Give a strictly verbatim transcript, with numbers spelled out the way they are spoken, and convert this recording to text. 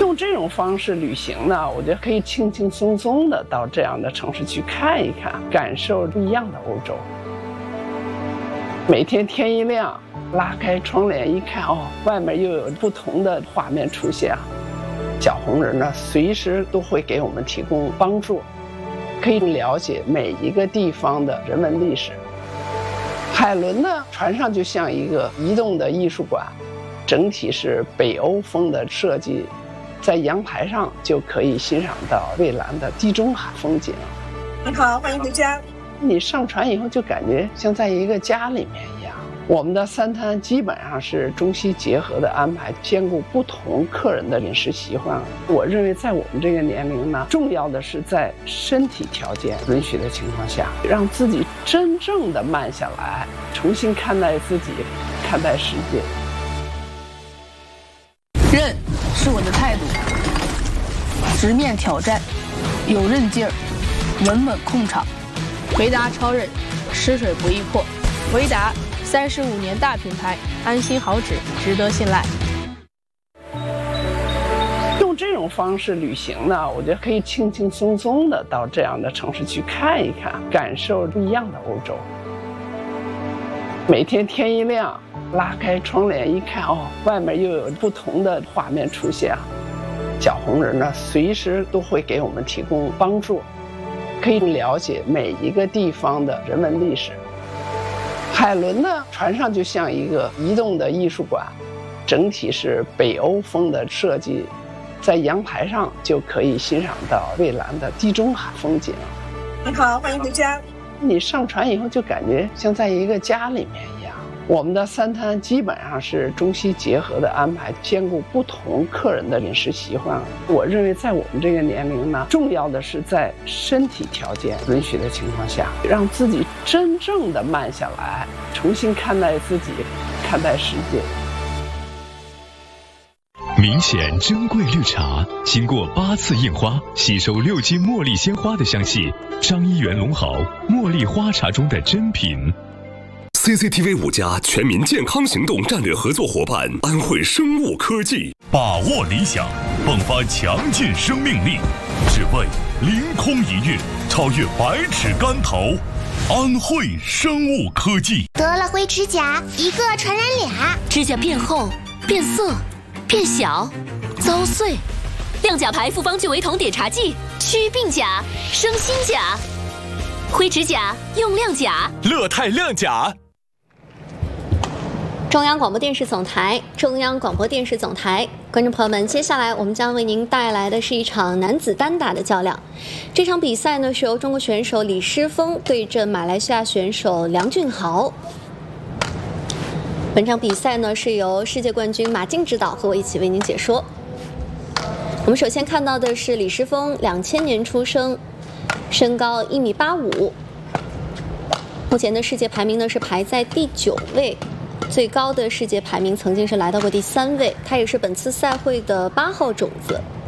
用这种方式旅行呢，我觉得可以轻轻松松的到这样的城市去看一看，感受不一样的欧洲。每天天一亮，拉开窗帘一看，哦，外面又有不同的画面出现。小红人呢，随时都会给我们提供帮助，可以了解每一个地方的人文历史。海伦呢，船上就像一个移动的艺术馆，整体是北欧风的设计，在阳台上就可以欣赏到蔚蓝的地中海风景。 你好，欢迎回家。 你上船以后就感觉像在一个家里面一样。我们的三餐基本上是中西结合的安排，兼顾不同客人的饮食习惯。我认为在我们这个年龄呢，重要的是在身体条件允许的情况下，让自己真正的慢下来，重新看待自己，看待世界。 韧是我的态度，直面挑战，有韧劲儿，稳稳控场。维达超韧，湿水不易破。维达三十五年大品牌，安心好纸，值得信赖。 用这种方式旅行呢，我觉得可以轻轻松松的到这样的城市去看一看，感受不一样的欧洲。每天天一亮，拉开窗帘一看，哦，外面又有不同的画面出现。小红人呢，随时都会给我们提供帮助，可以了解每一个地方的人文历史。海伦呢，船上就像一个移动的艺术馆，整体是北欧风的设计，在阳台上就可以欣赏到蔚蓝的地中海风景。 你好，欢迎回家。 你上船以后就感觉像在一个家里面一样。我们的三餐基本上是中西结合的安排，兼顾不同客人的饮食习惯。我认为在我们这个年龄呢，重要的是在身体条件允许的情况下，让自己真正的慢下来，重新看待自己，看待世界。 明显珍贵绿茶，经过八次印花，吸收六斤茉莉鲜花的香气。张一元龙豪茉莉花茶中的珍品。 C C T V 五家全民健康行动战略合作伙伴安慧生物科技， 把握理想，迸发强劲生命力，只为凌空一跃，超越百尺竿头。安慧生物科技。 得了灰指甲，一个传染俩， 指甲变厚、变色、变小、遭碎。亮甲牌复方聚维酮碘茶剂，祛病甲，生新甲。灰指甲用亮甲， 乐泰亮甲。 中央广播电视总台，中央广播电视总台，观众朋友们，接下来我们将为您带来的是一场男子单打的较量。这场比赛呢，是由中国选手李诗峰对阵马来西亚选手梁俊豪。本场比赛呢，是由世界冠军马竞指导，和我一起为您解说。我们首先看到的是李诗峰，两千年出生，身高一米八五，目前的世界排名呢是排在第九位。最高的世界排名曾经是来到过第三位，他也是本次赛会的八号种子。